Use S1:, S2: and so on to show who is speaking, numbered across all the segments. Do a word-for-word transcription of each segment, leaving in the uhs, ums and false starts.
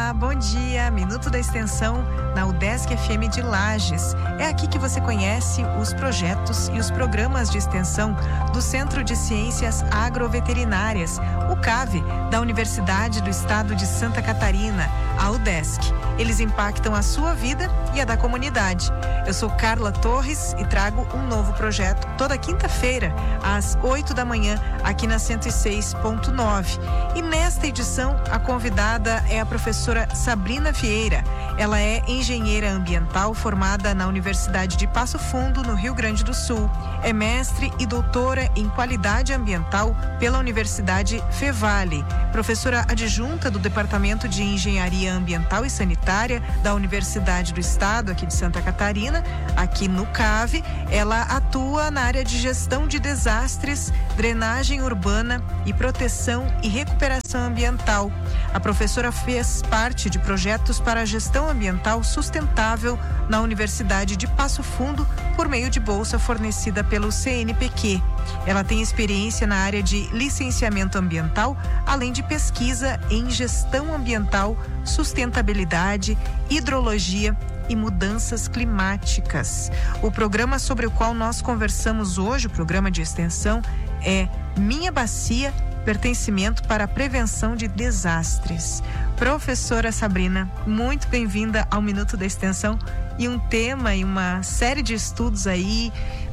S1: Olá, bom dia. Minuto da Extensão na UDESC F M de Lages. É aqui que você conhece os projetos e os programas de extensão do Centro de Ciências Agroveterinárias, o C A V, da Universidade do Estado de Santa Catarina, a UDESC. Eles impactam a sua vida e a da comunidade. Eu sou Carla Torres e trago um novo projeto toda quinta-feira, às oito da manhã, aqui na cento e seis ponto nove. E nesta edição, a convidada é a professora Sabrina Vieira. Ela é engenheira ambiental formada na Universidade de Passo Fundo, no Rio Grande do Sul. É mestre e doutora em qualidade ambiental pela Universidade Fevale. Professora adjunta do Departamento de Engenharia Ambiental e Sanitária da Universidade do Estado, aqui de Santa Catarina, aqui no C A V. Ela atua na área de gestão de desastres, drenagem urbana e proteção e recuperação ambiental. A professora fez parte de projetos para a gestão ambiental sustentável na Universidade de Passo Fundo por meio de bolsa fornecida pelo C N P Q. Ela tem experiência na área de licenciamento ambiental, além de pesquisa em gestão ambiental, sustentabilidade, hidrologia e mudanças climáticas. O programa sobre o qual nós conversamos hoje, o programa de extensão, é Minha Bacia, pertencimento para a prevenção de desastres. Professora Sabrina, muito bem-vinda ao Minuto da Extensão e um tema e uma série de estudos aí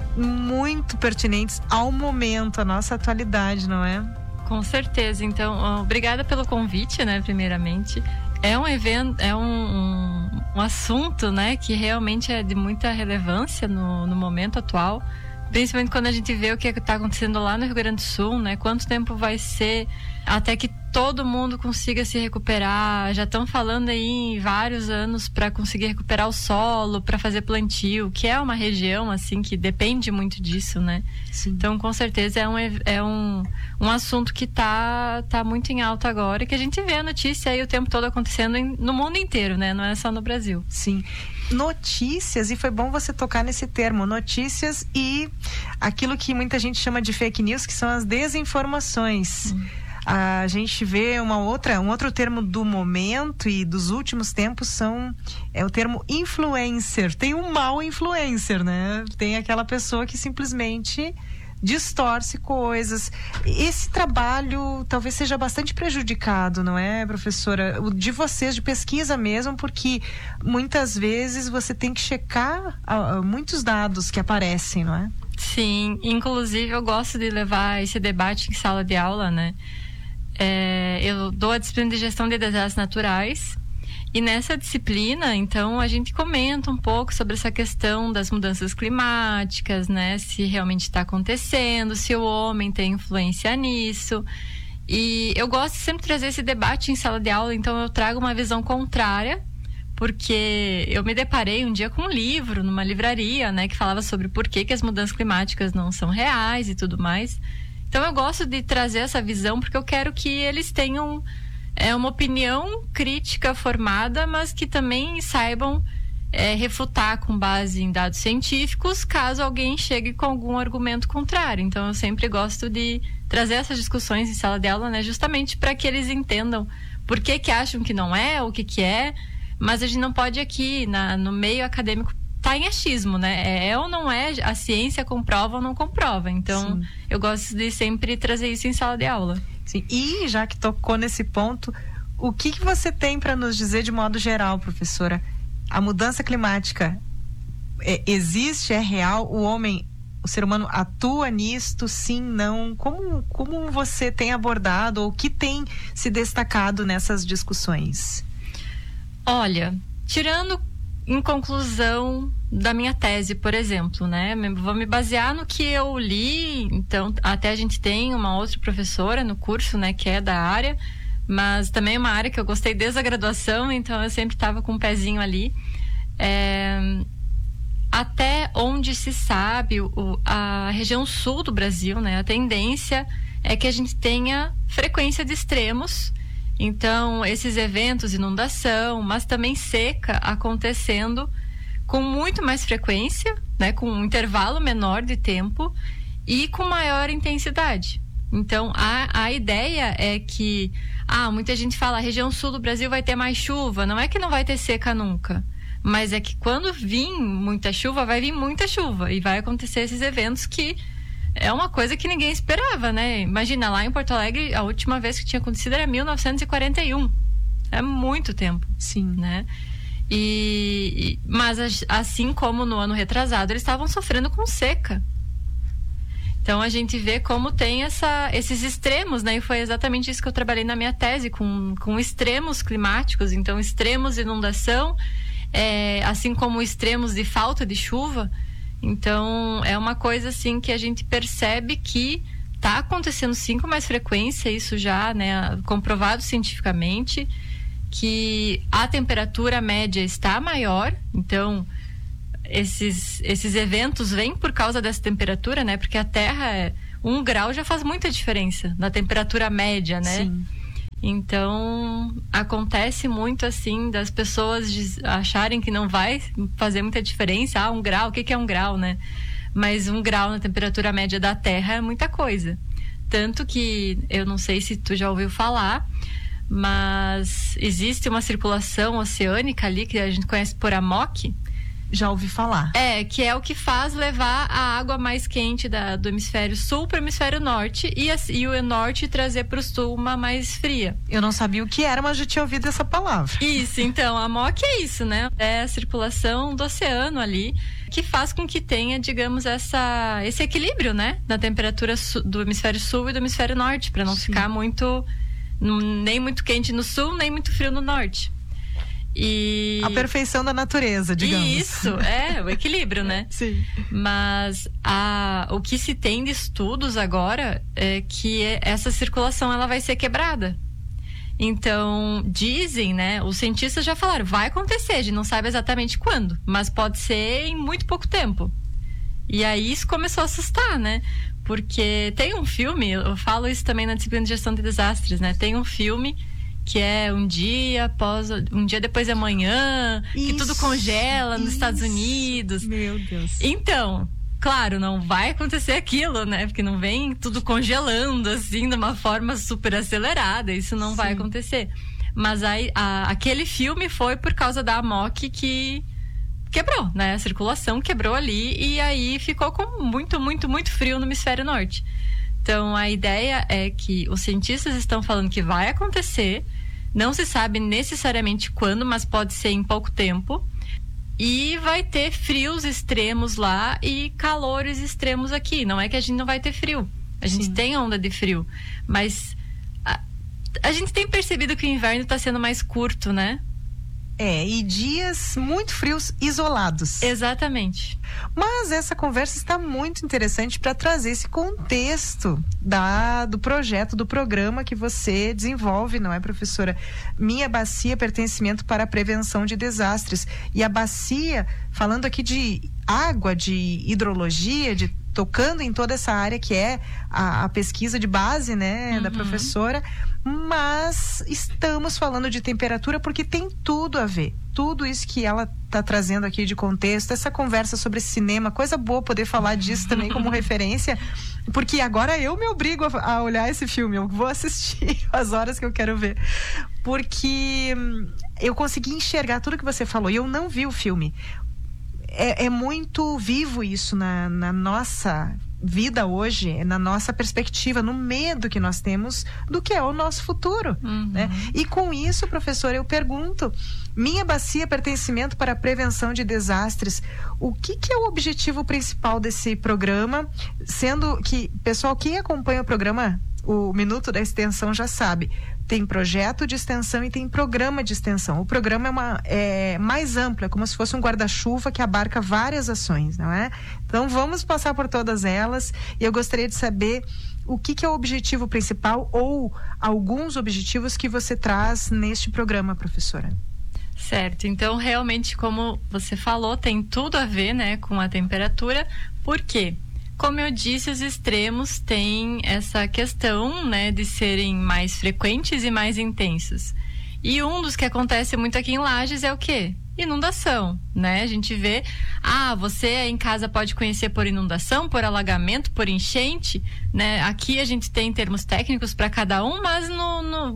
S1: muito pertinentes ao momento, à nossa atualidade, não é?
S2: Com certeza. Então, obrigada pelo convite, né, primeiramente. É um evento, é um, um, um assunto, né, que realmente é de muita relevância no, no momento atual. Principalmente quando a gente vê o que está acontecendo lá no Rio Grande do Sul, né? Quanto tempo vai ser até que todo mundo consiga se recuperar? Já estão falando aí em vários anos para conseguir recuperar o solo, para fazer plantio, que é uma região assim que depende muito disso, né? Sim. Então, com certeza é um, é um, um assunto que está tá muito em alta agora e que a gente vê a notícia aí o tempo todo acontecendo em, no mundo inteiro, né? Não é só no Brasil.
S1: Sim. Notícias, e foi bom você tocar nesse termo, notícias e aquilo que muita gente chama de fake news, que são as desinformações. Hum. A gente vê uma outra, um outro termo do momento e dos últimos tempos são, é o termo influencer. Tem um mau influencer, né? Tem aquela pessoa que simplesmente distorce coisas. Esse trabalho talvez seja bastante prejudicado, não é, professora? O de vocês, de pesquisa mesmo, porque muitas vezes você tem que checar uh, muitos dados que aparecem, não é?
S2: Sim, inclusive eu gosto de levar esse debate em sala de aula, né? É, eu dou a disciplina de gestão de desastres naturais. E nessa disciplina, então, a gente comenta um pouco sobre essa questão das mudanças climáticas, né? Se realmente está acontecendo, se o homem tem influência nisso. E eu gosto de sempre trazer esse debate em sala de aula, então eu trago uma visão contrária, porque eu me deparei um dia com um livro, numa livraria, né? Que falava sobre por que, que as mudanças climáticas não são reais e tudo mais. Então eu gosto de trazer essa visão, porque eu quero que eles tenham... É uma opinião crítica formada, mas que também saibam é, refutar com base em dados científicos, caso alguém chegue com algum argumento contrário. Então, eu sempre gosto de trazer essas discussões em sala de aula, né, justamente para que eles entendam por que que acham que não é, o que que é, mas a gente não pode aqui, na, no meio acadêmico, tá em achismo, né? É ou não é, a ciência comprova ou não comprova. Então, sim, eu gosto de sempre trazer isso em sala de aula.
S1: Sim. E já que tocou nesse ponto, o que, que você tem para nos dizer de modo geral, professora? A mudança climática é, existe, é real? O homem, o ser humano atua nisto? Sim, não? Como, como você tem abordado ou o que tem se destacado nessas discussões?
S2: Olha, tirando em conclusão da minha tese, por exemplo, né? Vou me basear no que eu li. Então, até a gente tem uma outra professora no curso, né? Que é da área, mas também é uma área que eu gostei desde a graduação, então eu sempre estava com um pezinho ali. É, até onde se sabe, o, a região sul do Brasil, né? A tendência é que a gente tenha frequência de extremos. Então, esses eventos, inundação, mas também seca acontecendo com muito mais frequência, né, com um intervalo menor de tempo e com maior intensidade. Então, a, a ideia é que Ah, muita gente fala, a região sul do Brasil vai ter mais chuva. Não é que não vai ter seca nunca, mas é que quando vir muita chuva, vai vir muita chuva e vai acontecer esses eventos que é uma coisa que ninguém esperava, né? Imagina, lá em Porto Alegre, a última vez que tinha acontecido era mil novecentos e quarenta e um. É muito tempo.
S1: Sim.
S2: Né? E, mas assim como no ano retrasado, eles estavam sofrendo com seca. Então a gente vê como tem essa, esses extremos, né? E foi exatamente isso que eu trabalhei na minha tese, com, com extremos climáticos. Então, extremos de inundação, é, assim como extremos de falta de chuva. Então, é uma coisa assim que a gente percebe que está acontecendo sim com mais frequência, isso já, né, comprovado cientificamente, que a temperatura média está maior. Então, esses, esses eventos vêm por causa dessa temperatura, né? Porque a Terra, é, um grau já faz muita diferença na temperatura média, né?
S1: Sim.
S2: Então, acontece muito assim das pessoas acharem que não vai fazer muita diferença. Ah, um grau, o que, que é um grau, né? Mas um grau na temperatura média da Terra é muita coisa. Tanto que, eu não sei se tu já ouviu falar, mas existe uma circulação oceânica ali que a gente conhece por AMOC.
S1: Já ouvi falar.
S2: É, que é o que faz levar a água mais quente da, do hemisfério sul para o hemisfério norte e, a, e o norte trazer para o sul uma mais fria.
S1: Eu não sabia o que era, mas já tinha ouvido essa palavra.
S2: Isso, então, a AMOC é isso, né? É a circulação do oceano ali, que faz com que tenha, digamos, essa, esse equilíbrio, né? Na temperatura do hemisfério sul e do hemisfério norte, para não Sim. ficar muito, nem muito quente no sul, nem muito frio no norte. E... a
S1: perfeição da natureza, digamos.
S2: Isso, é, o equilíbrio, né?
S1: Sim.
S2: Mas a, o que se tem de estudos agora é que essa circulação ela vai ser quebrada. Então, dizem, né? Os cientistas já falaram, vai acontecer, a gente não sabe exatamente quando, mas pode ser em muito pouco tempo. E aí isso começou a assustar, né? Porque tem um filme, eu falo isso também na disciplina de gestão de desastres, né? Tem um filme que é um dia após, um dia depois de amanhã, isso, que tudo congela nos isso. Estados Unidos.
S1: Meu Deus.
S2: Então, claro, não vai acontecer aquilo, né? Porque não vem tudo congelando assim de uma forma super acelerada. Isso não Sim. vai acontecer. Mas aí, a, aquele filme foi por causa da AMOC que quebrou, né? A circulação quebrou ali e aí ficou com muito, muito, muito frio no hemisfério norte. Então, a ideia é que os cientistas estão falando que vai acontecer, não se sabe necessariamente quando, mas pode ser em pouco tempo, e vai ter frios extremos lá e calores extremos aqui. Não é que a gente não vai ter frio, a gente Sim. tem onda de frio, mas a, a gente tem percebido que o inverno está sendo mais curto, né?
S1: É, e dias muito frios isolados.
S2: Exatamente.
S1: Mas essa conversa está muito interessante para trazer esse contexto da, do projeto, do programa que você desenvolve, não é, professora? Minha Bacia, Pertencimento para a Prevenção de Desastres. E a bacia, falando aqui de água, de hidrologia, de tocando em toda essa área que é a, a pesquisa de base, né, uhum. da professora, mas estamos falando de temperatura porque tem tudo a ver. Tudo isso que ela está trazendo aqui de contexto, essa conversa sobre cinema, coisa boa poder falar disso também como referência, porque agora eu me obrigo a, a olhar esse filme, eu vou assistir as horas que eu quero ver, porque eu consegui enxergar tudo que você falou e eu não vi o filme. É, é muito vivo isso na, na nossa vida hoje, na nossa perspectiva, no medo que nós temos do que é o nosso futuro. Uhum. Né? E com isso, professora, eu pergunto, Minha Bacia, Pertencimento para a Prevenção de Desastres, o que, que é o objetivo principal desse programa? Sendo que, pessoal, quem acompanha o programa, o Minuto da Extensão já sabe, tem projeto de extensão e tem programa de extensão. O programa é, uma, é mais amplo, é como se fosse um guarda-chuva que abarca várias ações, não é? Então vamos passar por todas elas e eu gostaria de saber o que, que é o objetivo principal ou alguns objetivos que você traz neste programa, professora.
S2: Certo, então realmente, como você falou, tem tudo a ver, né, com a temperatura. Por quê? Como eu disse, os extremos têm essa questão, né, de serem mais frequentes e mais intensos. E um dos que acontece muito aqui em Lages é o quê? Inundação, né? A gente vê, ah, você em casa pode conhecer por inundação, por alagamento, por enchente, né? Aqui a gente tem termos técnicos para cada um, mas no, no,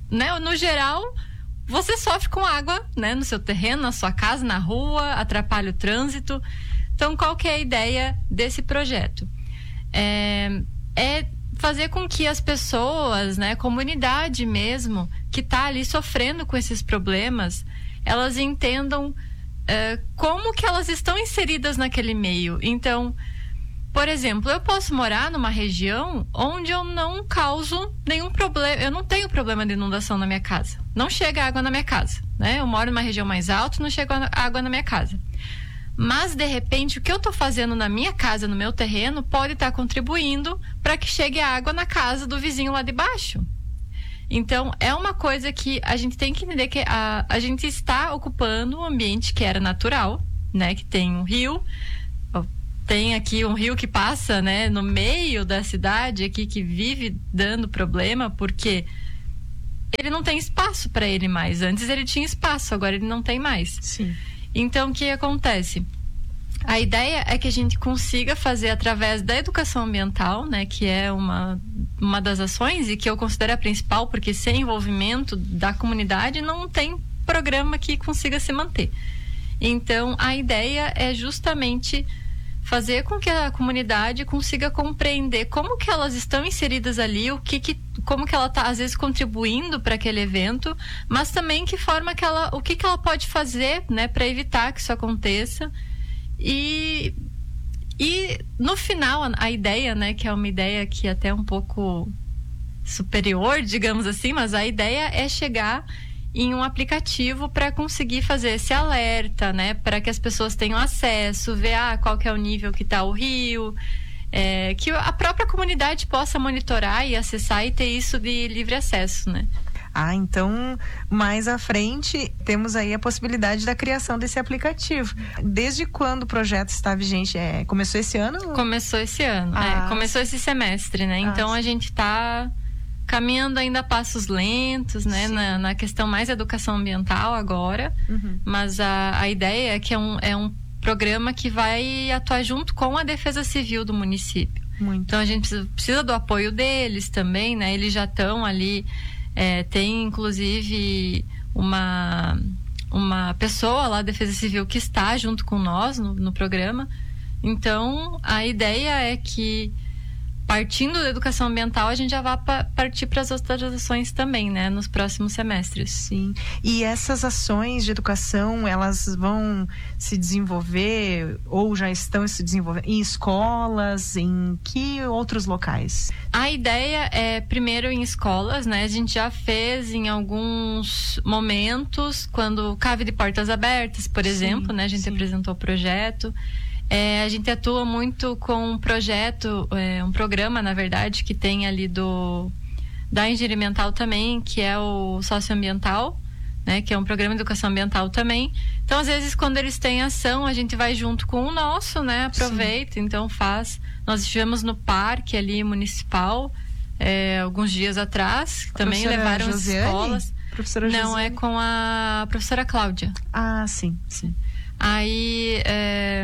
S2: né, no geral, você sofre com água, né, no seu terreno, na sua casa, na rua, atrapalha o trânsito. Então, qual que é a ideia desse projeto? É, é fazer com que as pessoas, né, comunidade mesmo, que está ali sofrendo com esses problemas, elas entendam é, como que elas estão inseridas naquele meio. Então, por exemplo, eu posso morar numa região onde eu não causo nenhum problema, eu não tenho problema de inundação na minha casa. Não chega água na minha casa, né? Eu moro numa região mais alta, não chega água na minha casa. Mas, de repente, o que eu estou fazendo na minha casa, no meu terreno, pode estar contribuindo para que chegue água na casa do vizinho lá de baixo. Então, é uma coisa que a gente tem que entender que a, a gente está ocupando um ambiente que era natural, né? Que tem um rio, tem aqui um rio que passa, né, no meio da cidade aqui, que vive dando problema, porque ele não tem espaço para ele mais. Antes ele tinha espaço, agora ele não tem mais.
S1: Sim.
S2: Então, o que acontece? A ideia é que a gente consiga fazer através da educação ambiental, né, que é uma, uma das ações e que eu considero a principal, porque sem envolvimento da comunidade não tem programa que consiga se manter. Então, a ideia é justamente fazer com que a comunidade consiga compreender como que elas estão inseridas ali, o que, que como que ela está às vezes contribuindo para aquele evento, mas também que forma que ela, o que que ela pode fazer, né, para evitar que isso aconteça. E e no final a, a ideia, né, que é uma ideia que até é um pouco superior, digamos assim, mas a ideia é chegar em um aplicativo para conseguir fazer esse alerta, né, para que as pessoas tenham acesso, ver ah, qual que é o nível que está o rio, é, que a própria comunidade possa monitorar e acessar e ter isso de livre acesso, né?
S1: Ah, então, mais à frente, temos aí a possibilidade da criação desse aplicativo. Desde quando o projeto está vigente? É, começou esse ano?
S2: Começou esse ano,
S1: ah,
S2: é, começou esse semestre, né? Então, ah, a gente está caminhando ainda a passos lentos, né? Na, na questão mais educação ambiental agora. Uhum. Mas a, a ideia é que é um, é um programa que vai atuar junto com a Defesa Civil do município. Muito. Então, a gente precisa, precisa do apoio deles também, né? Eles já estão ali... É, tem inclusive uma, uma pessoa lá da Defesa Civil que está junto com nós no, no programa. Então a ideia é que, partindo da educação ambiental, a gente já vai pa- partir para as outras ações também, né, nos próximos semestres.
S1: Sim. E essas ações de educação, elas vão se desenvolver ou já estão se desenvolvendo em escolas, em que outros locais?
S2: A ideia é primeiro em escolas, né? A gente já fez em alguns momentos, quando Cave de Portas Abertas, por sim, exemplo, né? A gente sim. apresentou o projeto. É, a gente atua muito com um projeto, é, um programa, na verdade, que tem ali do da Engenharia Ambiental também, que é o Socioambiental, né? Que é um programa de educação ambiental também. Então, às vezes, quando eles têm ação, a gente vai junto com o nosso, né? Aproveita, sim. Então faz. Nós estivemos no parque ali municipal, é, alguns dias atrás, a também levaram as escolas.
S1: Professora
S2: Não,
S1: Josiane?
S2: é com a professora Cláudia.
S1: Ah, sim, sim.
S2: Aí é,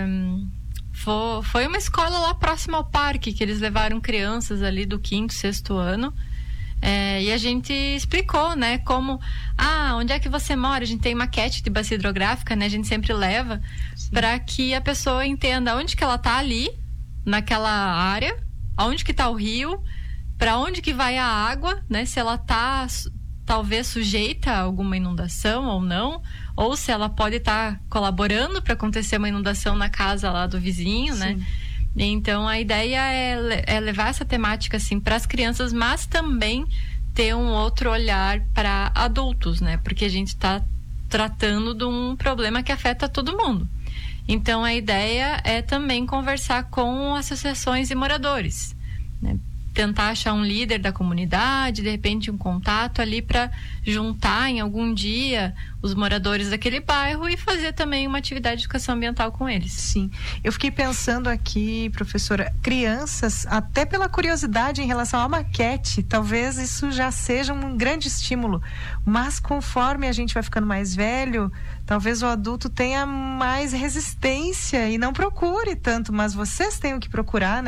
S2: foi uma escola lá próxima ao parque, que eles levaram crianças ali do quinto, sexto ano. É, e a gente explicou, né, como, ah, onde é que você mora? A gente tem maquete de bacia hidrográfica, né, a gente sempre leva para que a pessoa entenda onde que ela tá ali, naquela área, onde que tá o rio, para onde que vai a água, né, se ela tá talvez sujeita a alguma inundação ou não, ou se ela pode estar tá colaborando para acontecer uma inundação na casa lá do vizinho, sim. né? Então a ideia é, é levar essa temática assim para as crianças, mas também ter um outro olhar para adultos, né? Porque a gente está tratando de um problema que afeta todo mundo. Então a ideia é também conversar com associações e moradores, né? Tentar achar um líder da comunidade, de repente um contato ali para juntar em algum dia os moradores daquele bairro e fazer também uma atividade de educação ambiental com eles.
S1: Sim, eu fiquei pensando aqui, professora, crianças, até pela curiosidade em relação à maquete, talvez isso já seja um grande estímulo, mas conforme a gente vai ficando mais velho, talvez o adulto tenha mais resistência e não procure tanto, mas vocês têm que procurar, né?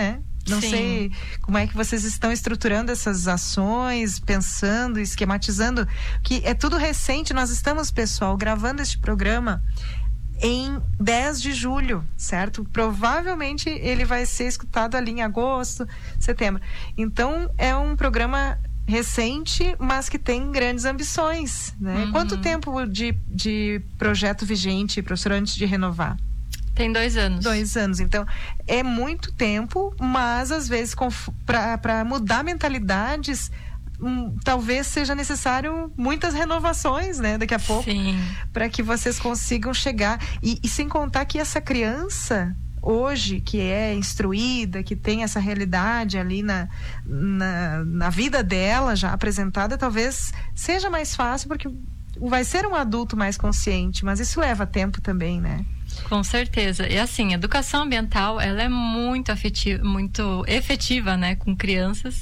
S1: Não
S2: Sim.
S1: sei como é que vocês estão estruturando essas ações, pensando, esquematizando, que é tudo recente. Nós estamos, pessoal, gravando este programa em dez de julho, certo? Provavelmente ele vai ser escutado ali em agosto, setembro. Então, é um programa recente, mas que tem grandes ambições, né?
S2: Uhum.
S1: Quanto tempo de, de projeto vigente, professora, antes de renovar?
S2: Tem dois anos.
S1: Dois anos. Então, é muito tempo, mas às vezes para mudar mentalidades, hum, talvez seja necessário muitas renovações, né? Daqui a pouco, para que vocês consigam chegar. E, e sem contar que essa criança, hoje, que é instruída, que tem essa realidade ali na, na, na vida dela já apresentada, talvez seja mais fácil, porque vai ser um adulto mais consciente, mas isso leva tempo também, né?
S2: Com certeza. E assim, a educação ambiental, ela é muito afetiva, muito efetiva, né, com crianças,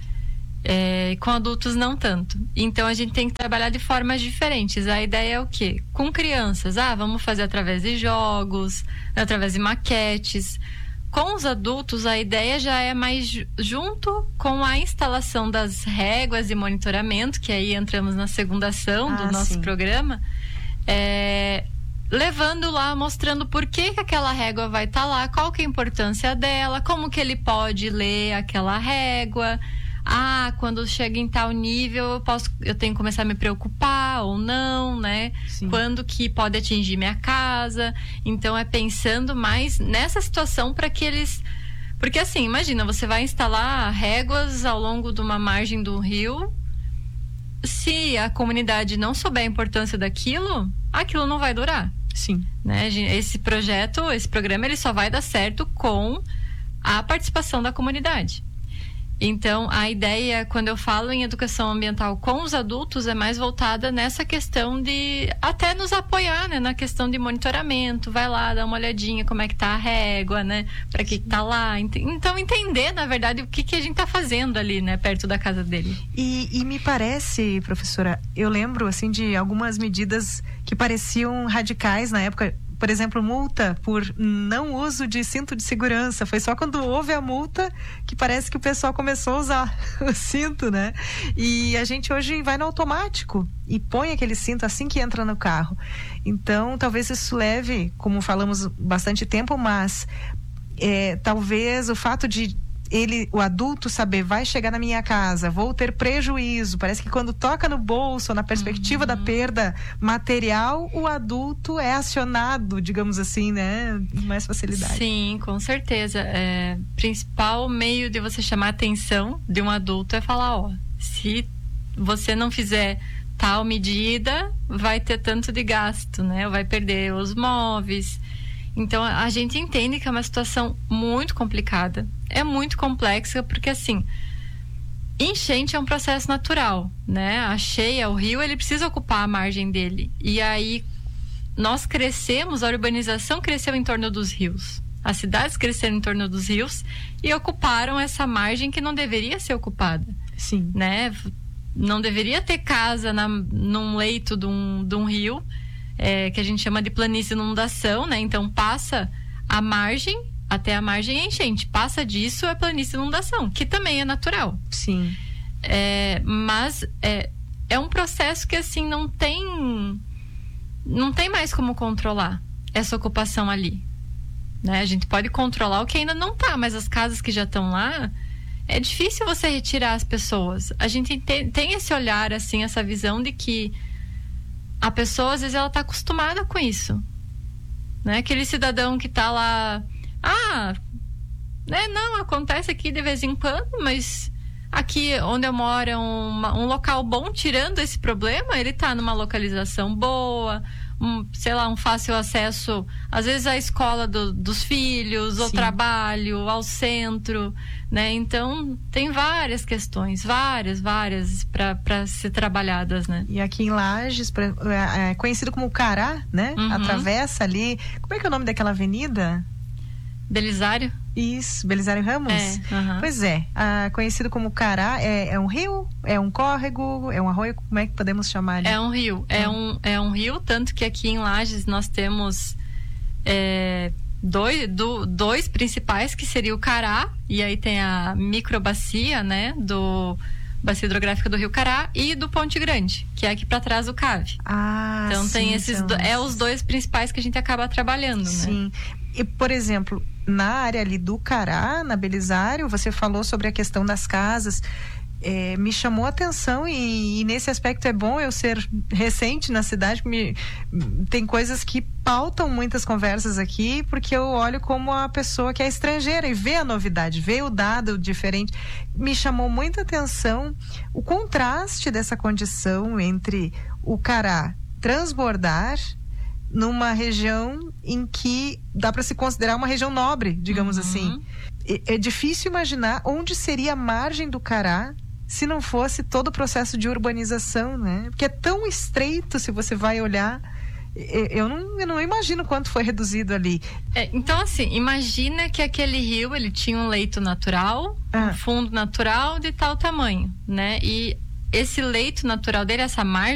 S2: é, com adultos não tanto. Então a gente tem que trabalhar de formas diferentes. A ideia é o quê? Com crianças, ah, vamos fazer através de jogos, através de maquetes. Com os adultos, a ideia já é mais junto com a instalação das réguas de monitoramento, que aí entramos na segunda ação ah, do nosso sim. programa, é, levando lá, mostrando por que, que aquela régua vai estar tá lá, qual que é a importância dela, como que ele pode ler aquela régua. Ah, quando chega em tal nível, eu posso, eu tenho que começar a me preocupar ou não, né? Sim. Quando que pode atingir minha casa. Então é pensando mais nessa situação para que eles... Porque assim, imagina, você vai instalar réguas ao longo de uma margem do rio. Se a comunidade não souber a importância daquilo, aquilo não vai durar.
S1: Sim.
S2: Né? Esse projeto, esse programa, ele só vai dar certo com a participação da comunidade. Então, a ideia, quando eu falo em educação ambiental com os adultos, é mais voltada nessa questão de até nos apoiar, né? Na questão de monitoramento. Vai lá, dá uma olhadinha como é que tá a régua, né? Para que que tá lá. Então, entender, na verdade, o que que a gente tá fazendo ali, né? Perto da casa dele.
S1: E, e me parece, professora, eu lembro, assim, de algumas medidas que pareciam radicais na época. Por exemplo, multa por não uso de cinto de segurança. Foi só quando houve a multa que parece que o pessoal começou a usar o cinto, né? E a gente hoje vai no automático e põe aquele cinto assim que entra no carro. Então, talvez isso leve, como falamos, bastante tempo, mas é, talvez o fato de ele, o adulto saber, vai chegar na minha casa, vou ter prejuízo. Parece que quando toca no bolso, na perspectiva uhum. da perda material, o adulto é acionado, digamos assim, né? Com mais facilidade.
S2: Sim, com certeza. É, principal meio de você chamar a atenção de um adulto é falar, ó, se você não fizer tal medida, vai ter tanto de gasto, né? Vai perder os móveis. Então, a gente entende que é uma situação muito complicada. É muito complexa, porque assim, enchente é um processo natural, né? A cheia, o rio, ele precisa ocupar a margem dele. E aí, nós crescemos, a urbanização cresceu em torno dos rios. As cidades cresceram em torno dos rios e ocuparam essa margem que não deveria ser ocupada.
S1: Sim.
S2: Né? Não deveria ter casa na, num leito de um, de um rio, é, que a gente chama de planície de inundação, né? Então, passa a margem, até a margem é enchente. Passa disso é planície de inundação, que também é natural.
S1: Sim.
S2: É, mas é, é um processo que, assim, não tem... Não tem mais como controlar essa ocupação ali. Né? A gente pode controlar o que ainda não tá, mas as casas que já estão lá, é difícil você retirar as pessoas. A gente tem, tem esse olhar, assim, essa visão de que a pessoa, às vezes, ela tá acostumada com isso. Né? Aquele cidadão que tá lá... Ah, né? Não, acontece aqui de vez em quando, mas aqui onde eu moro é uma, um local bom, tirando esse problema, ele tá numa localização boa, um, sei lá, um fácil acesso, às vezes à escola do, dos filhos, ao Sim. trabalho, ao centro, né? Então, tem várias questões, várias, várias para ser trabalhadas, né?
S1: E aqui em Lages, pra, é conhecido como Cará, né? Uhum. Atravessa ali, como é que é o nome daquela avenida?
S2: Belisário?
S1: Isso, Belisário Ramos?
S2: É, uhum.
S1: Pois é, ah, conhecido como Cará, é, é um rio, é um córrego, é um arroio, como é que podemos chamar ali?
S2: É um rio, é, um, é um rio, tanto que aqui em Lages nós temos é, dois, do, dois principais, que seria o Cará, e aí tem a microbacia, né, do bacia hidrográfica do Rio Cará, e do Ponte Grande, que é aqui para trás do Cave.
S1: Ah,
S2: então
S1: sim,
S2: tem esses
S1: então...
S2: do, é os dois principais que a gente acaba trabalhando,
S1: sim.
S2: né?
S1: E, por exemplo, na área ali do Cará, na Belisário, você falou sobre a questão das casas. É, me chamou a atenção e, e nesse aspecto é bom eu ser recente na cidade. Me, tem coisas que pautam muitas conversas aqui, porque eu olho como a pessoa que é estrangeira e vê a novidade, vê o dado diferente. Me chamou muita atenção o contraste dessa condição entre o Cará transbordar numa região em que dá para se considerar uma região nobre, digamos uhum. assim. É, é difícil imaginar onde seria a margem do Cará se não fosse todo o processo de urbanização, né? Porque é tão estreito, se você vai olhar. Eu não, eu não imagino quanto foi reduzido ali.
S2: É, então, assim, imagina que aquele rio, ele tinha um leito natural, ah. um fundo natural de tal tamanho, né? E esse leito natural dele, essa margem